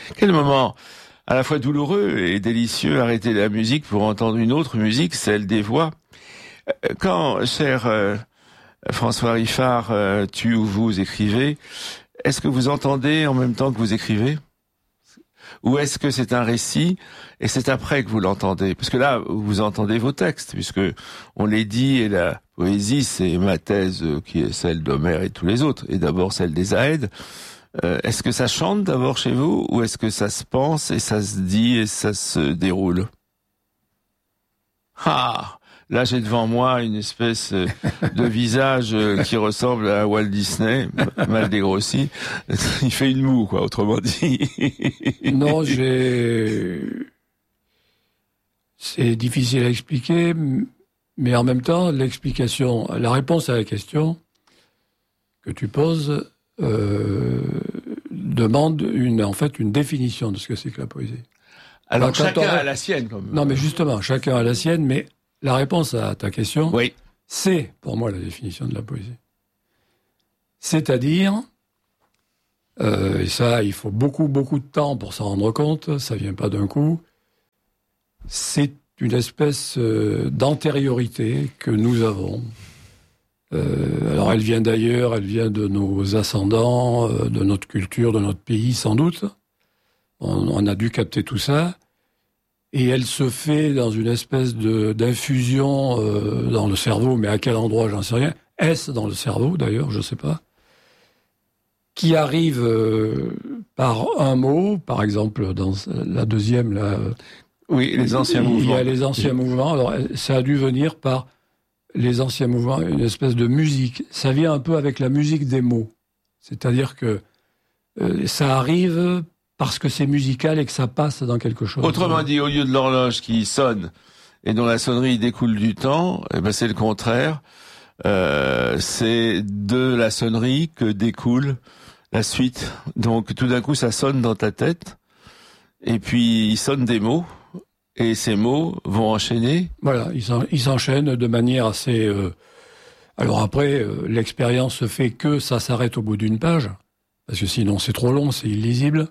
Quel moment à la fois douloureux et délicieux, arrêter la musique pour entendre une autre musique, celle des voix. Quand, cher François Richard, tu ou vous écrivez, est-ce que vous entendez en même temps que vous écrivez ? Ou est-ce que c'est un récit et c'est après que vous l'entendez ? Parce que là, vous entendez vos textes, puisque on les dit, et la poésie, c'est ma thèse qui est celle d'Homère et tous les autres, et d'abord celle des Aèdes. Est-ce que ça chante d'abord chez vous, ou est-ce que ça se pense et ça se dit et ça se déroule ? Ah, là j'ai devant moi une espèce de visage qui ressemble à Walt Disney, mal dégrossi. Il fait une moue, quoi, autrement dit. Non, c'est difficile à expliquer, mais en même temps, la réponse à la question que tu poses demande une définition de ce que c'est que la poésie. Alors chacun a la sienne. Non, mais justement, chacun a la sienne, mais la réponse à ta question, oui, c'est pour moi la définition de la poésie. C'est-à-dire, et ça, il faut beaucoup de temps pour s'en rendre compte, ça vient pas d'un coup, c'est une espèce d'antériorité que nous avons. Alors elle vient d'ailleurs, elle vient de nos ascendants, de notre culture, de notre pays sans doute. On a dû capter tout ça. Et elle se fait dans une espèce d'infusion dans le cerveau, mais à quel endroit, j'en sais rien. Est-ce dans le cerveau d'ailleurs, je sais pas. Qui arrive par un mot, par exemple dans la deuxième là. Oui, les anciens mouvements. Il y a les anciens mouvements. Alors ça a dû venir par les anciens mouvements, une espèce de musique. Ça vient un peu avec la musique des mots. C'est-à-dire que ça arrive parce que c'est musical et que ça passe dans quelque chose. Autrement dit, au lieu de l'horloge qui sonne et dont la sonnerie découle du temps, eh ben c'est le contraire. C'est de la sonnerie que découle la suite. Donc tout d'un coup, ça sonne dans ta tête et puis il sonne des mots. Et ces mots vont enchaîner. Voilà, ils s'enchaînent de manière assez... Alors après, l'expérience se fait que ça s'arrête au bout d'une page, parce que sinon c'est trop long, c'est illisible.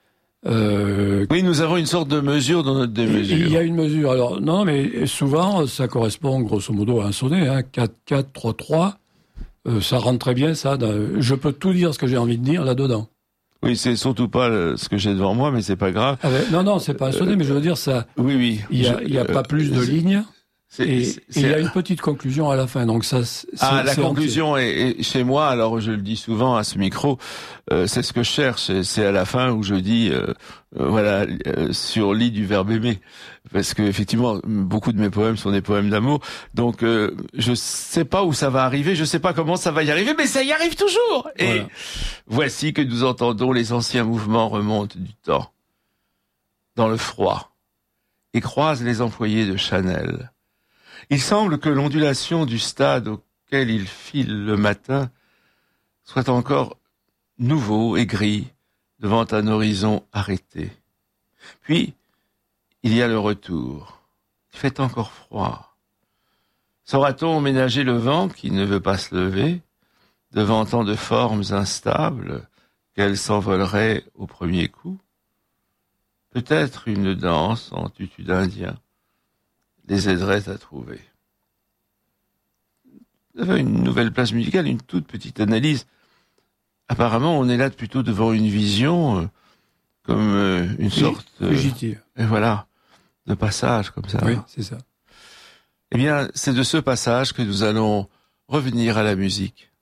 Oui, nous avons une sorte de mesure dans notre démesure. Il y a une mesure. Alors non, mais souvent, ça correspond grosso modo à un sonnet, 4-4, 3-3. Ça rentre très bien, ça. Je peux tout dire ce que j'ai envie de dire là-dedans. Oui, c'est surtout pas ce que j'ai devant moi, mais c'est pas grave. Ah ben, non, c'est pas un sonnet, mais je veux dire ça. Oui. Il y a pas plus de lignes. Et il y a une petite conclusion à la fin. Donc ça. La conclusion est chez moi. Alors je le dis souvent à ce micro. C'est ce que je cherche. C'est à la fin où je dis sur lit du verbe aimer, parce que effectivement beaucoup de mes poèmes sont des poèmes d'amour. Donc je sais pas où ça va arriver. Je sais pas comment ça va y arriver, mais ça y arrive toujours. Voilà. Et voici que nous entendons les anciens mouvements remontent du temps dans le froid et croisent les employés de Chanel. Il semble que l'ondulation du stade auquel il file le matin soit encore nouveau et gris devant un horizon arrêté. Puis, il y a le retour. Il fait encore froid. Saura-t-on ménager le vent qui ne veut pas se lever devant tant de formes instables qu'elles s'envoleraient au premier coup ? Peut-être une danse en tutu d'Indien les aiderait à trouver. Vous avez une nouvelle place musicale, une toute petite analyse. Apparemment, on est là plutôt devant une vision comme une sorte... fugitive. Et voilà, de passage comme ça. Oui, c'est ça. Eh bien, c'est de ce passage que nous allons revenir à la musique.